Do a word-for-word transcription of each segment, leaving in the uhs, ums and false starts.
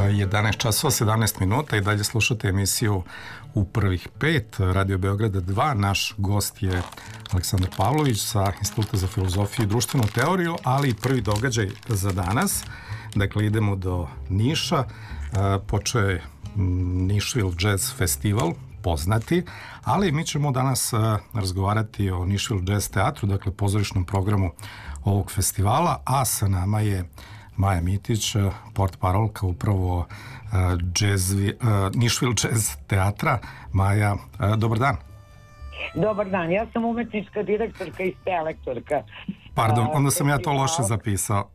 jedanaest časova sedamnaest minuta i dalje slušate emisiju U prvih pet, Radio Beograda dva. Naš gost je Aleksandar Pavlović sa Instituta za filozofiju i društvenu teoriju, ali i prvi događaj za danas. Dakle, idemo do Niša. Počeo je Nišvil Jazz Festival, poznati, ali mi ćemo danas razgovarati o Nišvil Jazz teatru, dakle pozorišnom programu ovog festivala, a sa nama je Maja Mitić, portparolka upravo uh, jazz, uh, Nišvil Jazz teatra. Maja, uh, dobar dan. Dobar dan, ja sam umetnička direktorka i selektorka. Pardon, onda sam ja to loše zapisao.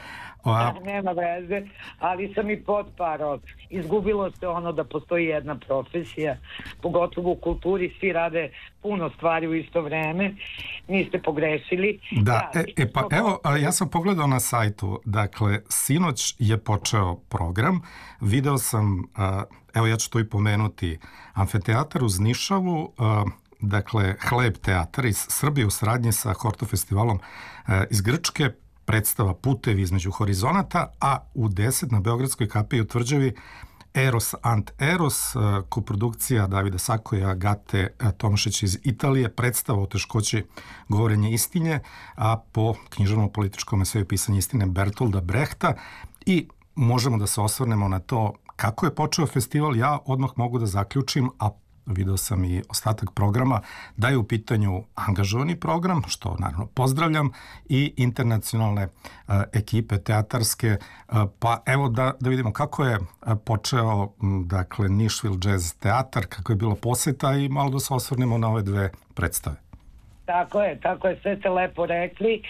A, nema veze, ali sam i potparol. Izgubilo se ono da postoji jedna profesija, pogotovo u kulturi, svi rade puno stvari u isto vreme, niste pogrešili. Da, ja, e, e pa evo, ja sam pogledao na sajtu, dakle, sinoć je počeo program, video sam, evo ja ću to i pomenuti, Amfiteatar uz Nišavu, dakle, Hleb teatar iz Srbije u saradnji sa Horto festivalom iz Grčke, predstava Putevi između horizonata, a u deset na Beogradskoj kapiji u Tvrđavi Eros ant Eros, koprodukcija Davida Sakoja, Agate Tomašić iz Italije, predstava o teškoći govorenja istinje, a po književnom političkom eseju pisanje istine Bertolda Brehta. I možemo da se osvrnemo na to kako je počeo festival. Ja odmah mogu da zaključim, a video sam i ostatak programa, da je u pitanju angažovani program, što naravno pozdravljam, i internacionalne uh, ekipe teatarske. Uh, pa evo da, da vidimo kako je uh, počeo m, dakle, Nišvil Jazz teatar, kako je bilo poseta i malo da se osvrnemo na ove dve predstave. Tako je, tako je, sve ste lepo rekli.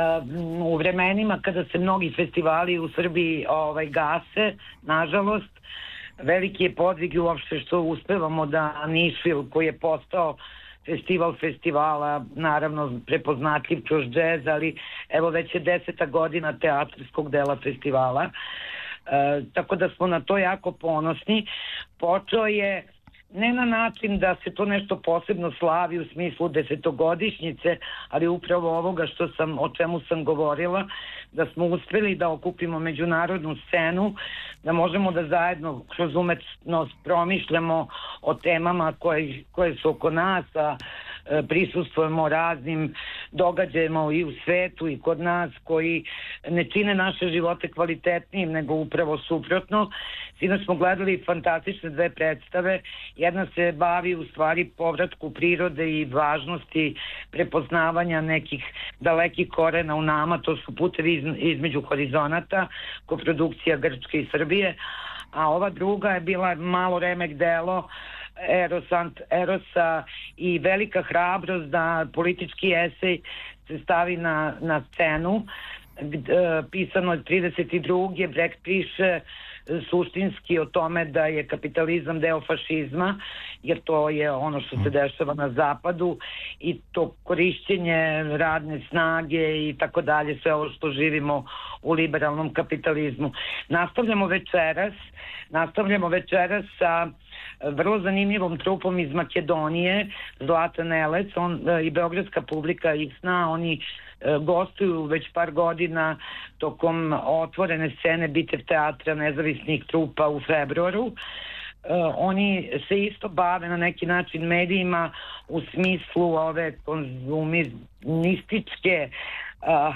Uh, u vremenima kada se mnogi festivali u Srbiji ovaj, gase, nažalost, veliki je podvig i uopšte što uspevamo da Nišvil, koji je postao festival festivala, naravno prepoznatljiv kroz džez, ali evo već je deseta godina teatarskog dela festivala. E, tako da smo na to jako ponosni. Počeo je ne na način da se to nešto posebno slavi u smislu desetogodišnjice, ali upravo ovoga što sam, o čemu sam govorila, da smo uspeli da okupimo međunarodnu scenu, da možemo da zajedno kroz umetnost promišljamo o temama koje, koje su oko nas, a e, prisustvujemo raznim događajima i u svetu i kod nas koji ne čine naše živote kvalitetnijim, nego upravo suprotno. Sinoć smo gledali fantastične dve predstave. Jedna se bavi u stvari povratku prirode i važnosti prepoznavanja nekih dalekih korena u nama, to su Putevi između horizonata, koprodukcija Grčke i Srbije, a ova druga je bila malo remek delo Eros ant Erosa i velika hrabrost da politički esej se stavi na, na scenu. Pisano je trideset druge Brecht piše suštinski o tome da je kapitalizam deo fašizma, jer to je ono što se dešava na zapadu i to korišćenje radne snage i tako dalje, sve ovo što živimo u liberalnom kapitalizmu. Nastavljamo večeras, nastavljamo večeras sa vrlo zanimljivom trupom iz Makedonije, Zlata Nelec, on, i beogradska publika ih zna, oni gostuju već par godina tokom otvorene scene Bitev teatra nezavisnih trupa u februaru. Uh, oni se isto bave na neki način medijima u smislu ove konzumističke uh,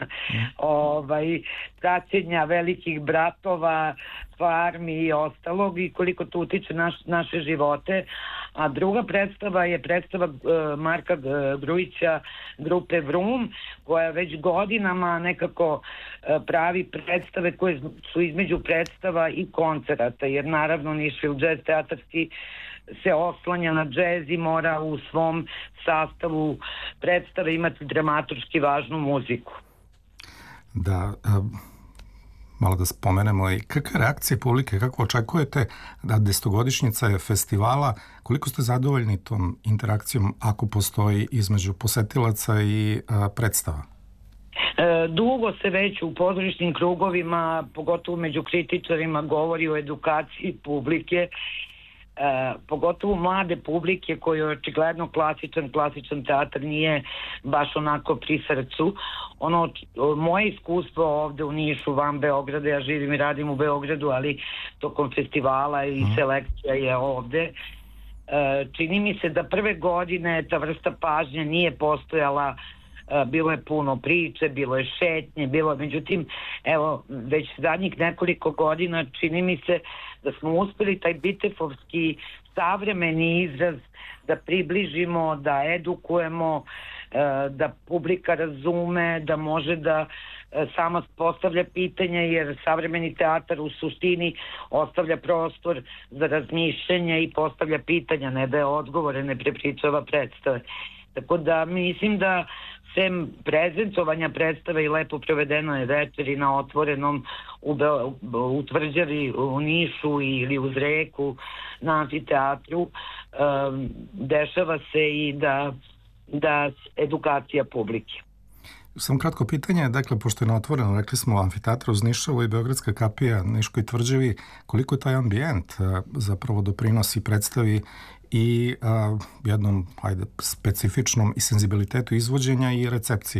ovaj, praćenja velikih bratova, farmi i ostalog i koliko to utiče naš, naše živote. A druga predstava je predstava uh, Marka Grujića grupe Vrum, koja već godinama nekako uh, pravi predstave koje su između predstava i koncerata, jer naravno Nišvil Jazz teatarski se oslanja na džez i mora u svom sastavu predstave imati dramaturški važnu muziku. Da, um... malo da spomenemo i kakve reakcije publike, kako očekujete da desetogodišnjica je festivala, koliko ste zadovoljni tom interakcijom ako postoji između posetilaca i a, predstava? E, dugo se već u pozorišnim krugovima, pogotovo među kritičarima, govori o edukaciji publike E, pogotovo mlade publike koje očigledno klasičan, klasičan teatar nije baš onako pri srcu. Ono, moje iskustvo ovde u Nišu, van Beograda, ja živim i radim u Beogradu, ali tokom festivala i selekcija je ovde. E, čini mi se da prve godine ta vrsta pažnje nije postojala. Bilo je puno priče, bilo je šetnje, bilo, međutim, evo, već zadnjih nekoliko godina čini mi se da smo uspeli taj bitefovski savremeni izraz da približimo, da edukujemo, da publika razume, da može da sama postavlja pitanja, jer savremeni teatar u suštini ostavlja prostor za razmišljanje i postavlja pitanja, ne daje odgovore, ne prepričava predstave. Tako da mislim da sem prezentovanja predstave i lepo provedenoj večeri na otvorenom u, Be u Tvrđavi, u Nišu ili uz reku na amfiteatru, um, dešava se i da, da edukacija publike. Samo kratko pitanje, dakle, pošto je na otvoreno, rekli smo amfiteatru uz Nišavu i Beogradska kapija Niškoj Tvrđavi, koliko je taj ambijent zapravo doprinosi predstavi i a, jednom, ajde, specifičnom i senzibilitetu izvođenja i recepciji?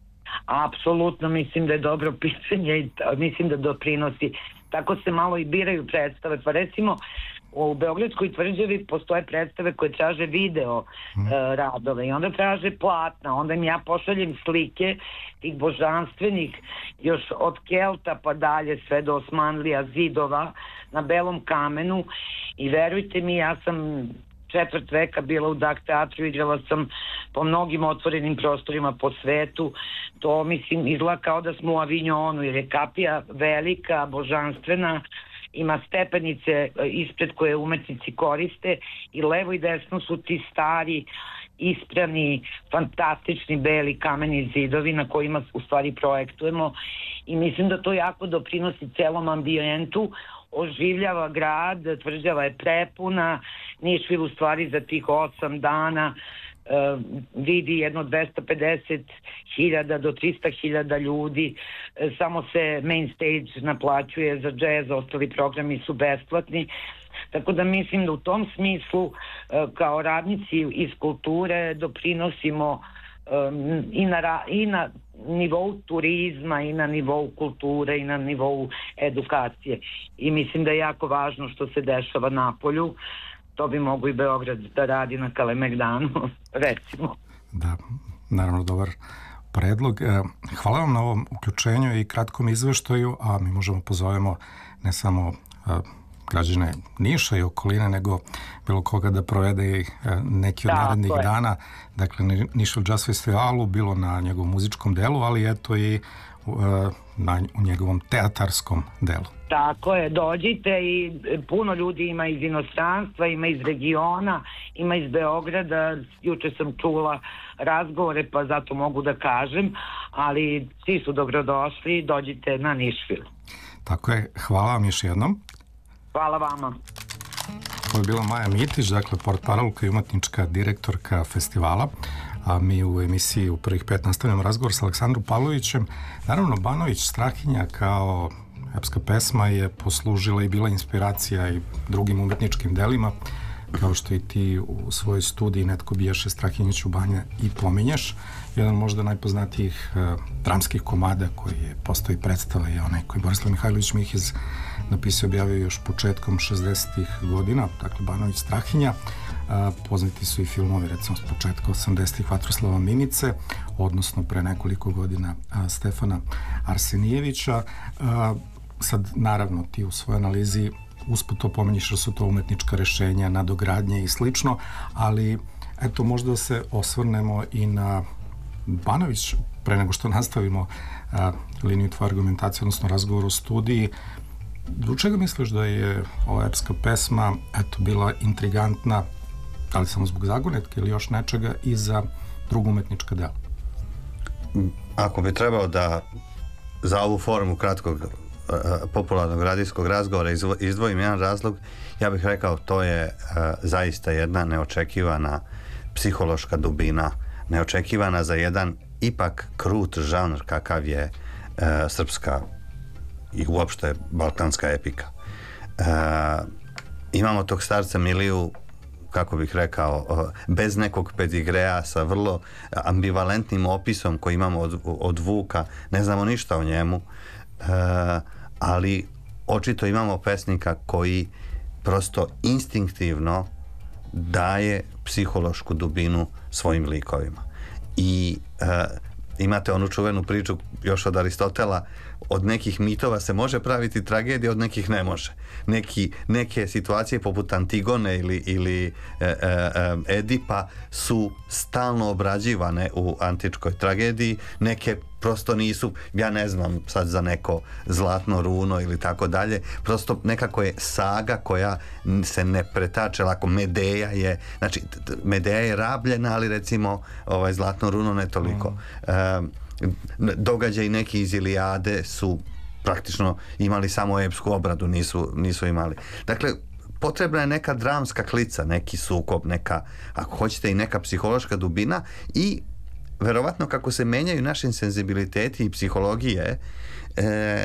Apsolutno, mislim da je dobro pitanje i mislim da doprinosi. Tako se malo i biraju predstave. Pa recimo, u Beogradskoj Tvrđavi postoje predstave koje traže video hmm. e, radove i onda traže platna. Onda im ja pošaljem slike tih božanstvenih, još od Kelta pa dalje sve do Osmanlija zidova na belom kamenu i verujte mi, ja sam četvrt veka bila u Dak teatru, igrala sam po mnogim otvorenim prostorima po svetu. To, mislim, izgleda kao da smo u Avignonu, jer je kapija velika, božanstvena, ima stepenice ispred koje umetnici koriste i levo i desno su ti stari, isprani, fantastični beli kameni zidovi na kojima u stvari projektujemo i mislim da to jako doprinosi celom ambijentu, oživljava grad, Tvrđava je prepuna, Nišvil u stvari za tih osam dana uh, vidi jedno dvesta pedeset hiljada do trista hiljada ljudi, uh, samo se main stage naplaćuje za džez, ostali programi su besplatni. Tako da mislim da u tom smislu uh, kao radnici iz kulture doprinosimo um, i, na, i na nivou turizma i na nivou kulture i na nivou edukacije. I mislim da je jako važno što se dešava na polju. To bi mogu i Beograd da radi na Kalemegdanu, recimo. Da, naravno dobar predlog. Hvala vam na ovom uključenju i kratkom izveštaju, a mi možemo pozovemo ne samo građane Niša i okoline, nego bilo koga da provede i neki od narednih dana, dakle Nišal Jazz Festivalu, bilo na njegovom muzičkom delu, ali eto i na, u njegovom teatarskom delu. Tako je, dođite i puno ljudi ima iz inostranstva, ima iz regiona, ima iz Beograda, juče sam čula razgovore pa zato mogu da kažem, ali svi su dobrodošli, dođite na Nišvil. Tako je, hvala vam još jednom. Hvala vama. Ovo je bila Maja Mitić, dakle portparolka i umetnička direktorka festivala, a mi u emisiji u prvih pet nastavljamo razgovor sa Aleksandrom Pavlovićem. Naravno, Banović Strahinja kao epska pesma je poslužila i bila inspiracija i drugim umetničkim delima, kao što i ti u svojoj studiji Netko bijaše Strahinjiću banja i pominješ. Jedan možda najpoznatijih uh, dramskih komada koji je postoji predstava je onaj koji Borislav Mihajlović Mihiz napisao i objavio još početkom šezdesetih godina, dakle Banović Strahinja. Uh, poznati su i filmovi, recimo s početka osamdesetih Vatroslava Mimice, odnosno pre nekoliko godina uh, Stefana Arsenijevića. Uh, sad, naravno, ti u svojoj analizi usput to pominješ da su to umetnička rešenja, nadogradnje i slično, ali eto, možda se osvrnemo i na Banović pre nego što nastavimo a, liniju tvoje argumentacije, odnosno razgovor o studiji. Do čega misliš da je ova epska pesma eto, bila intrigantna, da li samo zbog zagonetke ili još nečega, i za drugu umetnička dela? Ako bi trebao da za ovu formu kratkog popularnog radijskog razgovora izdvojim jedan razlog, ja bih rekao to je uh, zaista jedna neočekivana psihološka dubina, neočekivana za jedan ipak krut žanr kakav je uh, srpska i uopšte balkanska epika. Uh, imamo tog starca Miliju, kako bih rekao, bez nekog pedigreja, sa vrlo ambivalentnim opisom koji imamo od, od Vuka, ne znamo ništa o njemu, e, ali očito imamo pesnika koji prosto instinktivno daje psihološku dubinu svojim likovima. I e, imate onu čuvenu priču još od Aristotela, od nekih mitova se može praviti tragedija, od nekih ne može. Neki, neke situacije poput Antigone ili, ili e, e, Edipa su stalno obrađivane u antičkoj tragediji, neke prosto nisu, ja ne znam sad za neko Zlatno runo ili tako dalje, prosto nekako je saga koja se ne pretače lako. Medeja je, znači Medeja je rabljena, ali recimo ovaj Zlatno runo ne toliko. Mm. E, događaj neki iz Ilijade su praktično imali samo epsku obradu, nisu, nisu imali. Dakle, potrebna je neka dramska klica, neki sukob, neka, ako hoćete, i neka psihološka dubina i verovatno kako se menjaju naši senzibiliteti i psihologije, e,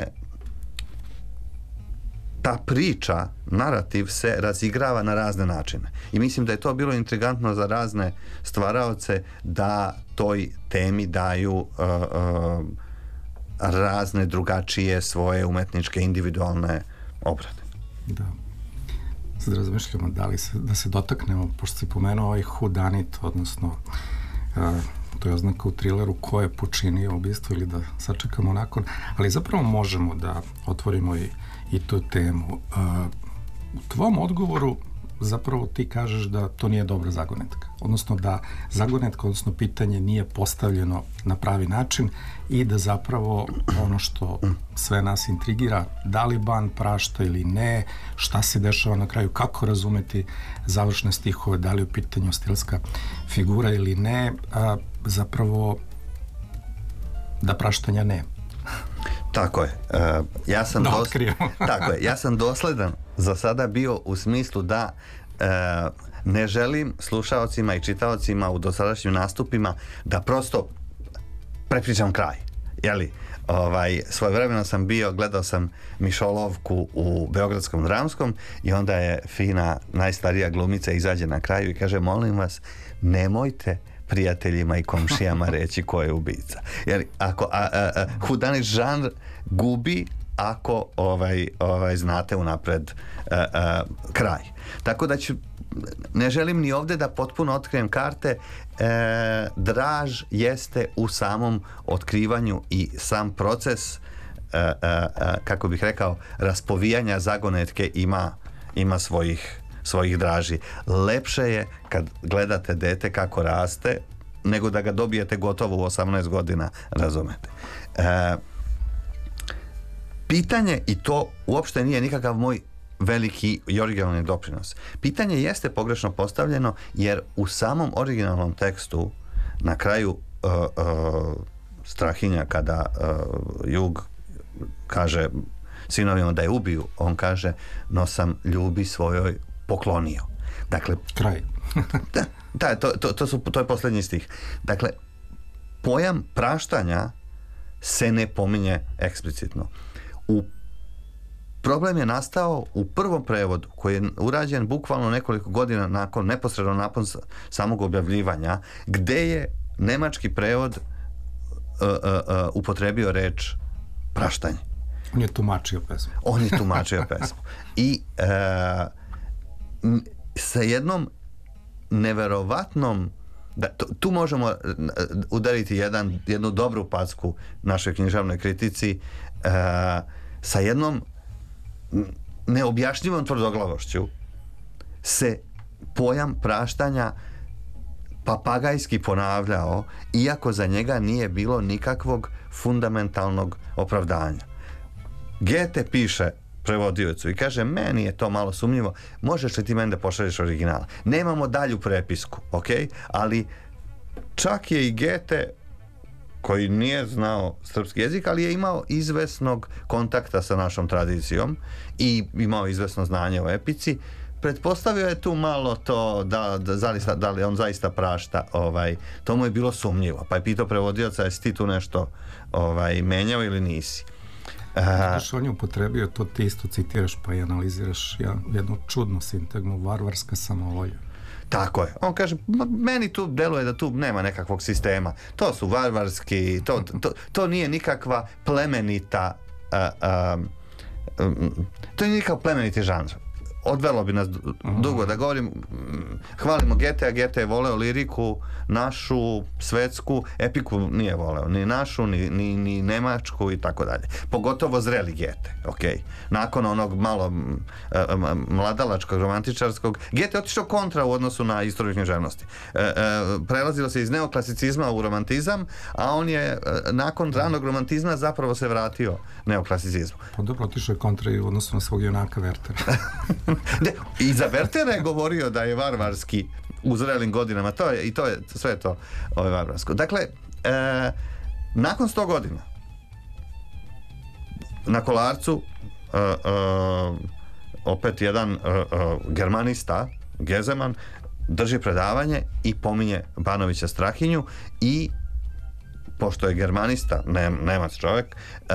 ta priča, narativ se razigrava na razne načine. I mislim da je to bilo intrigantno za razne stvaraoce da toj temi daju uh, uh, razne drugačije svoje umetničke individualne obrade. Da. Sad razmišljamo da li se, da se dotaknemo, pošto si pomenuo ovaj whodunit, odnosno uh, to je oznaka u trileru ko je počinio ubistvo ili da sačekamo nakon, ali zapravo možemo da otvorimo i, i tu temu. Uh, u tvom odgovoru zapravo ti kažeš da to nije dobra zagonetka, odnosno da zagonetka, odnosno pitanje nije postavljeno na pravi način i da zapravo ono što sve nas intrigira, da li Ban prašta ili ne, šta se dešava na kraju, kako razumeti završne stihove, da li je u pitanju stilska figura ili ne, a zapravo da praštanja ne. Tako je. Uh, ja sam da dos... otkrijemo. Tako je. Ja sam dosledan za sada bio u smislu da uh, ne želim slušaocima i čitaocima u dosadašnjim nastupima da prosto prepričam kraj. Jeli? Ovaj, svojevremeno sam bio, gledao sam Mišolovku u Beogradskom dramskom i onda je fina najstarija glumica izađe na kraju i kaže, molim vas, nemojte prijateljima i komšijama reći ko je ubica. Jer ako a, a, a, whodunit žanr gubi ako ovaj, ovaj znate unapred a, a, kraj. Tako da ću, ne želim ni ovdje da potpuno otkrijem karte. E, draž jeste u samom otkrivanju i sam proces a, a, a, kako bih rekao raspovijanja zagonetke ima, ima svojih svojih draži. Lepše je kad gledate dete kako raste nego da ga dobijete gotovo u osamnaest godina, razumete. E, pitanje, i to uopšte nije nikakav moj veliki i originalni doprinos. Pitanje jeste pogrešno postavljeno jer u samom originalnom tekstu na kraju uh, uh, Strahinja kada uh, Jug kaže sinovima da je ubiju, on kaže, no sam ljubi svojoj poklonio. Dakle, kraj. da, da to, to, to, su, to je posljednji stih. Dakle, pojam praštanja se ne pominje eksplicitno. U problem je nastao u prvom prevodu koji je urađen bukvalno nekoliko godina nakon, neposredno nakon samog objavljivanja, gde je nemački prevod uh, uh, uh, upotrebio reč praštanje. On je tumačio pesmu. On je tumačio pesmu. I uh, sa jednom neverovatnom da, tu možemo udariti jedan, jednu dobru packu našoj književnoj kritici uh, sa jednom neobjašnjivom tvrdoglavošću se pojam praštanja papagajski ponavljao iako za njega nije bilo nikakvog fundamentalnog opravdanja. Goethe piše prevodiocu i kaže, meni je to malo sumnjivo, možeš li ti meni da pošalješ original? Nemamo dalju prepisku, ok? Ali čak je i Goethe, koji nije znao srpski jezik, ali je imao izvesnog kontakta sa našom tradicijom i imao izvesno znanje o epici, pretpostavio je tu malo to da, da, zaista, da li on zaista prašta, ovaj, to mu je bilo sumnjivo, pa je pitao prevodioca, jesi ti tu nešto ovaj, menjao ili nisi? Zato što on je upotrebio, to ti isto citiraš pa i analiziraš jednu čudnu sintagmu, varvarska samovolja. Tako je. On kaže, meni tu deluje da tu nema nekakvog sistema. To su varvarski, to, to, to nije nikakva plemenita uh, um, to nije nikakav plemeniti žanr. Odvelo bi nas dugo da govorim. Hvalimo Goethea, Goethe je voleo liriku našu, svetsku, epiku nije voleo, ni našu, ni, ni, ni nemačku i tako dalje. Pogotovo zreli Goethe, ok. Nakon onog malo mladalačkog, romantičarskog, Goethe je otišao kontra u odnosu na istoriju književnosti. E, e, prelazilo se iz neoklasicizma u romantizam, a on je nakon ranog romantizma zapravo se vratio neoklasicizmu. Pa dobro, otišao je kontra i u odnosu na svog junaka Wertera. Ne, i za Wertera je govorio da je varvarski u zrelim godinama, to je, i to je, sve je to ovaj, varvarsko. Dakle, e, nakon sto godina na Kolarcu e, e, opet jedan e, e, germanista, Gezeman, drži predavanje i pominje Banovića Strahinju i pošto je germanista, ne, Nemac čovjek, e,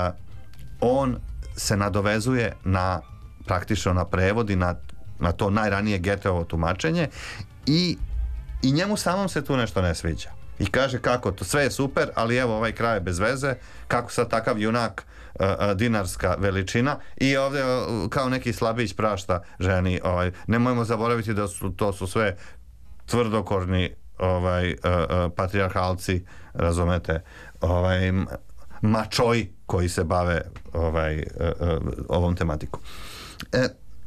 on se nadovezuje na praktično na prevod i na, na to najranije Goetheovo tumačenje i, i njemu samom se tu nešto ne sviđa. I kaže kako to, sve je super, ali evo ovaj kraj je bez veze, kako sad takav junak uh, uh, dinarska veličina i ovdje uh, kao neki slabić prašta ženi. Ovaj, nemojmo zaboraviti da su to su sve tvrdokorni ovaj, uh, uh, patrijarhalci, razumete, ovaj, mačoji koji se bave ovaj, uh, uh, ovom tematikom. E,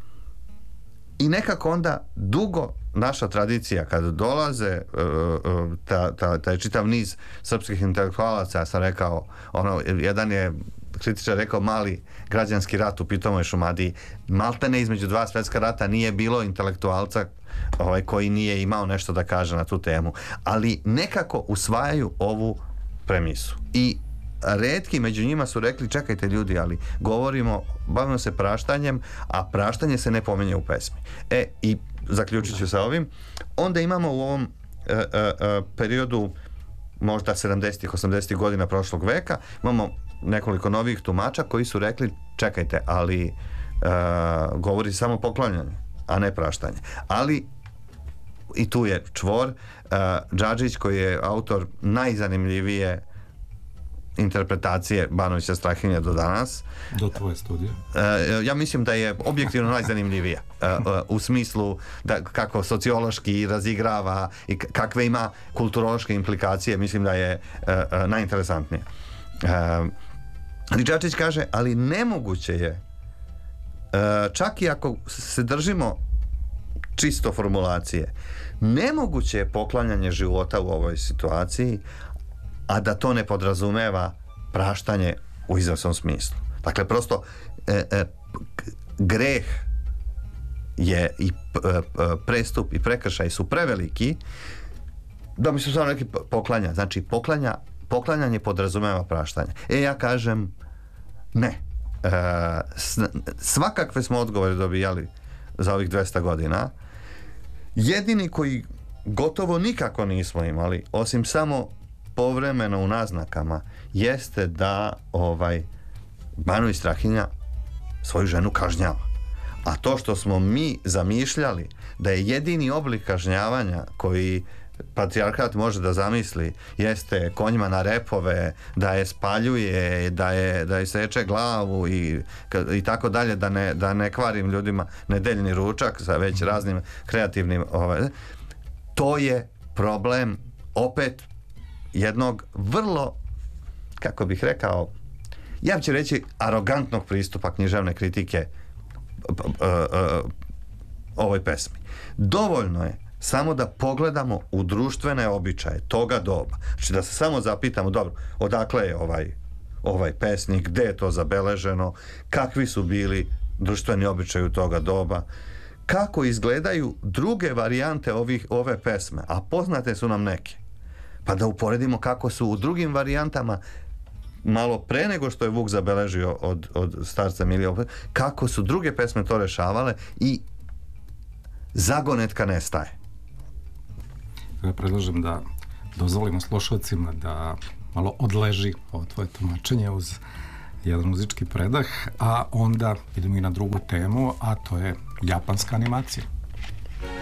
i nekako onda dugo naša tradicija kada dolaze uh, ta, ta, taj čitav niz srpskih intelektualaca, ja sam rekao ono, jedan je kritičar rekao mali građanski rat u pitomoj Šumadiji, maltene između dva svjetska rata nije bilo intelektualca ovaj, koji nije imao nešto da kaže na tu temu, ali nekako usvajaju ovu premisu i retki među njima su rekli čekajte ljudi, ali govorimo, bavimo se praštanjem, a praštanje se ne pominje u pesmi. E, i zaključit ću sa ovim. Onda imamo u ovom e, e, e, periodu možda sedamdesetih, osamdesetih godina prošlog veka, imamo nekoliko novih tumača koji su rekli čekajte, ali e, govori samo poklanjanje, a ne praštanje. Ali i tu je čvor, e, Džadžić koji je autor najzanimljivije interpretacije Banovića Strahinje do danas. Do tvoje studije. Uh, ja mislim da je objektivno najzanimljivija. Uh, uh, u smislu da kako sociološki razigrava i kakve ima kulturološke implikacije, mislim da je uh, uh, najinteresantnije. Uh, Riđačić kaže, ali nemoguće je, uh, čak i ako se držimo čisto formulacije, nemoguće je poklanjanje života u ovoj situaciji, a da to ne podrazumeva praštanje u izvesnom smislu. Dakle, prosto e, e, greh je i p, e, prestup i prekršaj su preveliki da mi su samo neki poklanja. Znači, poklanja, poklanjanje podrazumeva praštanje. E, ja kažem ne. E, svakakve smo odgovore dobijali za ovih dvesta godina. Jedini koji gotovo nikako nismo imali, osim samo povremeno u naznakama, jeste da ovaj Banović Strahinja svoju ženu kažnjava. A to što smo mi zamišljali da je jedini oblik kažnjavanja koji patrijarhat može da zamisli jeste konjima na repove, da je spaljuje, da je, da je seče glavu i, i tako dalje, da ne, da ne kvarim ljudima nedeljni ručak sa već raznim kreativnim ovaj, to je problem opet jednog vrlo, kako bih rekao, ja ću reći arogantnog pristupa književne kritike ovoj pesmi. Dovoljno je samo da pogledamo u društvene običaje toga doba. Znači da se samo zapitamo, dobro, odakle je ovaj, ovaj pesnik, gde je to zabeleženo, kakvi su bili društveni običaji u toga doba, kako izgledaju druge varijante ovih, ove pesme, a poznate su nam neke. Pa da uporedimo kako su u drugim varijantama malo pre nego što je Vuk zabeležio od, od starca Milija, kako su druge pesme to rešavale i zagonetka nestaje. Ja predlažem da dozvolimo slušalcima da malo odleži ovo tvoje tumačenje uz jedan muzički predah, a onda idemo i na drugu temu, a to je japanska animacija.